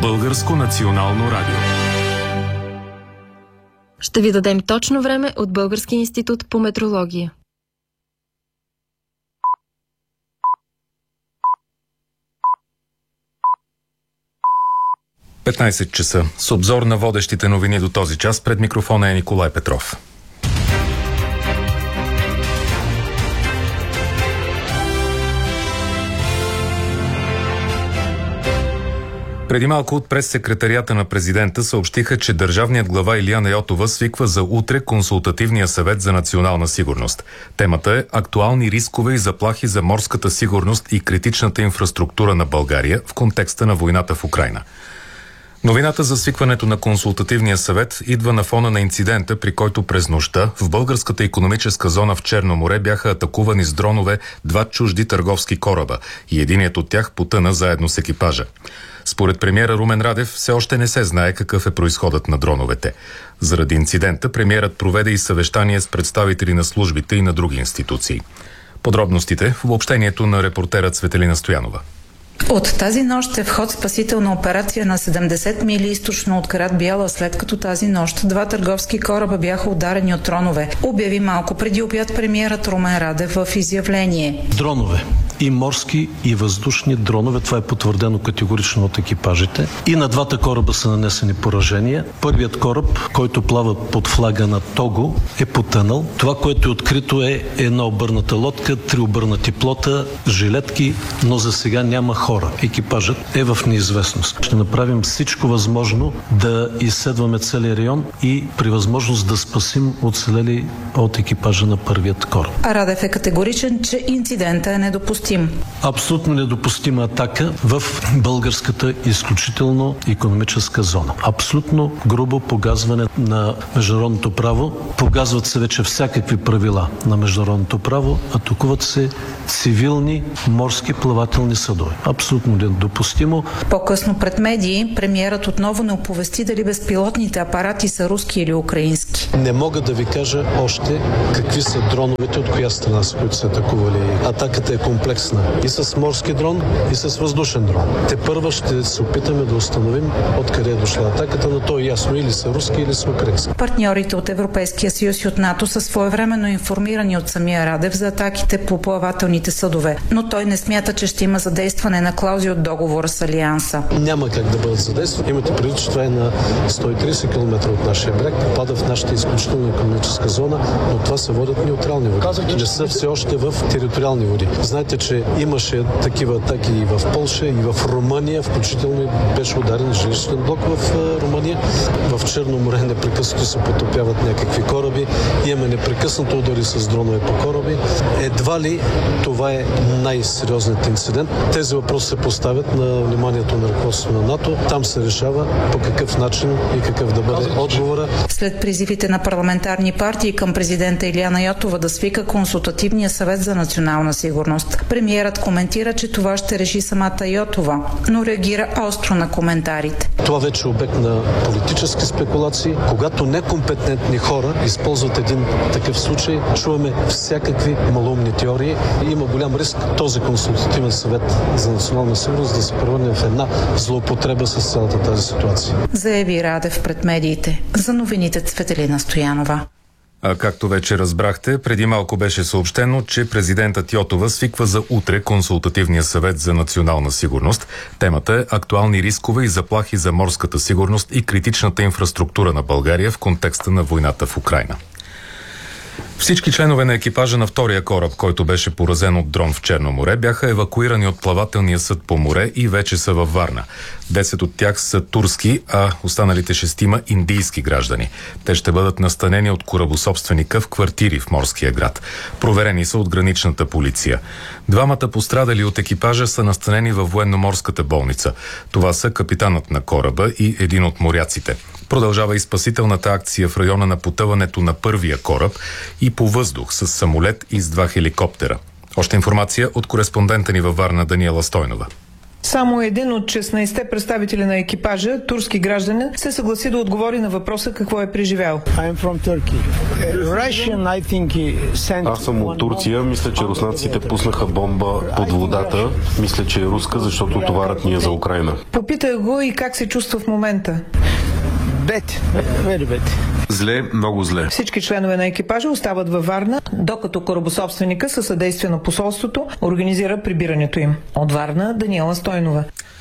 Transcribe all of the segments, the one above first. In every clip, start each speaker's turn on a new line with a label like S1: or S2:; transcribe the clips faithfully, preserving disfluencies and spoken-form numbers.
S1: Българско национално радио.
S2: Ще ви дадем точно време от Българския институт по метрология.
S1: петнайсет часа. С обзор на водещите новини до този час пред микрофона е Николай Петров. Преди малко от прес-секретарията на президента съобщиха, че държавният глава Илияна Йотова свиква за утре консултативния съвет за национална сигурност. Темата е актуални рискове и заплахи за морската сигурност и критичната инфраструктура на България в контекста на войната в Украйна. Новината за свикването на консултативния съвет идва на фона на инцидента, при който през нощта в българската икономическа зона в Черно море бяха атакувани с дронове два чужди търговски кораба и единият от тях потъна заедно с екипажа. Според премиера Румен Радев все още не се знае какъв е произходът на дроновете. Заради инцидента премиерът проведе и съвещание с представители на службите и на други институции. Подробностите в обобщението на репортера Цветелина Стоянова.
S3: От тази нощ е в ход спасителна операция на седемдесет мили източно от град Бяла, след като тази нощ два търговски кораба бяха ударени от дронове, обяви малко преди обяд премиерът Румен Радев в изявление.
S4: Дронове. И морски, и въздушни дронове. Това е потвърдено категорично от екипажите. И на двата кораба са нанесени поражения. Първият кораб, който плава под флага на Того, е потънал. Това, което е открито, е една обърната лодка, три обърнати плота, жилетки, но за сега няма хора. Екипажът е в неизвестност. Ще направим всичко възможно да изследваме целия район и при възможност да спасим оцелели от екипажа на първият кораб.
S3: А Радев е категоричен, че инцидентът е недопустим.
S4: Абсолютно недопустима атака в българската изключително икономическа зона. Абсолютно грубо погазване на международното право. Погазват се вече всякакви правила на международното право. Атакуват се цивилни морски плавателни съдове. Абсолютно недопустимо.
S3: По-късно пред медии премиерът отново не оповести дали безпилотните апарати са руски или украински.
S4: Не мога да ви кажа още какви са дроновете, от коя страна са, които са атакували. Атаката е комплексна и с морски дрон, и с въздушен дрон. Те първа ще се опитаме да установим откъде е дошла атаката, но то е ясно, или са руски, или са украински.
S3: Партньорите от Европейския съюз и от НАТО са своевременно информирани от самия Радев за атаките по плавателните съдове, но той не смята, че ще има задействане на клаузи от договора с Алианса.
S4: Няма как да бъдат задействани. Имате предвид, че това е на сто и трийсет километра от нашия бряг, попада в нашата изключителна икономическа зона, но това се водят неутрални води. Не са все още в териториални води. Знаете, че имаше такива атаки и в Полша, и в Румъния, включително беше ударен жилищен блок в Румъния. В Черно море непрекъснато се потопяват някакви кораби. Имаме непрекъснато удари с дронове по кораби. Едва ли това е най-сериозният инцидент. Тези въпроси се поставят на вниманието на ръководството на НАТО. Там се решава по какъв начин и какъв да бъде отговора.
S3: След призивите на парламентарни партии към президента Илияна Йотова да свика консултативния съвет за национална сигурност, премиерът коментира, че това ще реши самата Йотова, но реагира остро на коментарите.
S4: Това вече е обект на политически спекулации. Когато некомпетентни хора използват един такъв случай, чуваме всякакви малумни теории и има голям риск този консултативен съвет за национална сигурност да се превърне в една злоупотреба с цялата тази ситуация.
S3: Заяви Радев пред медиите. За новините Цветелина Стоянова.
S1: А както вече разбрахте, преди малко беше съобщено, че президентът Йотова свиква за утре консултативния съвет за национална сигурност. Темата е актуални рискове и заплахи за морската сигурност и критичната инфраструктура на България в контекста на войната в Украйна. Всички членове на екипажа на втория кораб, който беше поразен от дрон в Черно море, бяха евакуирани от плавателния съд по море и вече са във Варна. Десет от тях са турски, а останалите шестима индийски граждани. Те ще бъдат настанени от корабособственика в квартири в морския град. Проверени са от граничната полиция. Двамата пострадали от екипажа са настанени във военноморската болница. Това са капитанът на кораба и един от моряците. Продължава и спасителната акция в района на потъването на първия кораб и по въздух с самолет и с два хеликоптера. Още информация от кореспондента ни във Варна Даниела Стойнова.
S5: Само един от шестнайсетте представители на екипажа, турски гражданин, се съгласи да отговори на въпроса какво е преживял.
S6: Аз съм от Турция. Мисля, че руснаците пуснаха бомба под водата. Мисля, че е руска, защото товарът ни е за Украйна.
S5: Попитах го и как се чувства в момента.
S6: Зле, много зле.
S5: Всички членове на екипажа остават във Варна, докато корабособственика със съдействие на посолството организира прибирането им. От Варна, Даниела Стойнова.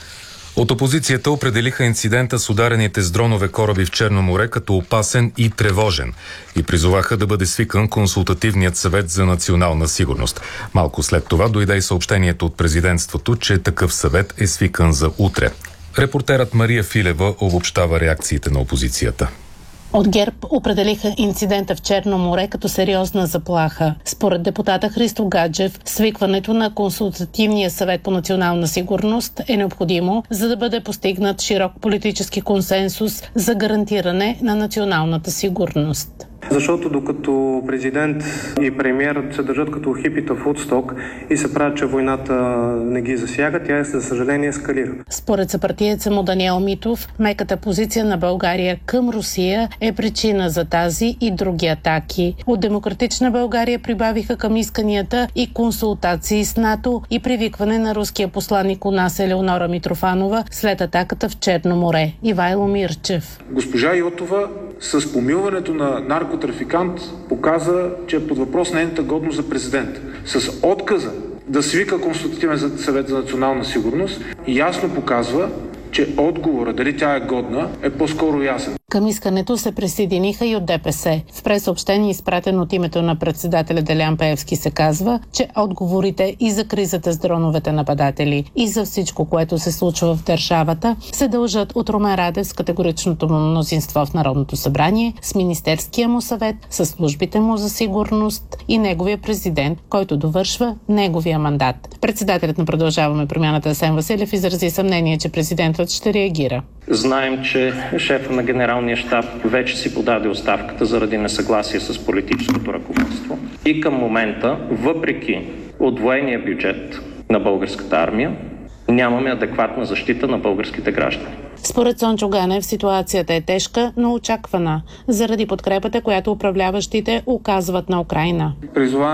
S1: От опозицията определиха инцидента с ударените с дронове кораби в Черно море като опасен и тревожен и призоваха да бъде свикан консултативният съвет за национална сигурност. Малко след това дойде и съобщението от президентството, че такъв съвет е свикан за утре. Репортерът Мария Филева обобщава реакциите на опозицията.
S7: От ГЕРБ определиха инцидента в Черно море като сериозна заплаха. Според депутата Христо Гаджев, свикването на Консултативния съвет по национална сигурност е необходимо, за да бъде постигнат широк политически консенсус за гарантиране на националната сигурност.
S8: Защото докато президент и премиер се държат като хипита в Удсток и се правят, че войната не ги засяга, тя, за съжаление, ескалира.
S7: Според съпартиеца му Даниел Митов, меката позиция на България към Русия е причина за тази и други атаки. От Демократична България прибавиха към исканията и консултации с НАТО и привикване на руския посланник у нас Елеонора Митрофанова след атаката в Черно море. Ивайло Мирчев.
S9: Госпожа Йотова с помилването на наркотрафикант показа, че е под въпрос нейната годност за президент. С отказа да свика Консултативен съвет за национална сигурност ясно показва, че отговора дали тя е годна е по-скоро ясен.
S7: Към искането се присъединиха и от ДПС. В пресъобщение, изпратено от името на председателя Делян Пеевски, се казва, че отговорите и за кризата с дроновете нападатели и за всичко, което се случва в държавата, се дължат от Румен Радев с категоричното му мнозинство в Народното събрание, с Министерския му съвет, с службите му за сигурност и неговия президент, който довършва неговия мандат. Председателят на Продължаваме промяната Асен Василев изрази съмнение, че президентът ще реагира.
S10: Знаем, че шефът на генералния щаб вече си подаде оставката заради несъгласие с политическото ръководство. И към момента, въпреки удвоения бюджет на българската армия, нямаме адекватна защита на българските граждани.
S7: Според Цончо Ганев ситуацията е тежка, но очаквана, заради подкрепата, която управляващите оказват на Украйна.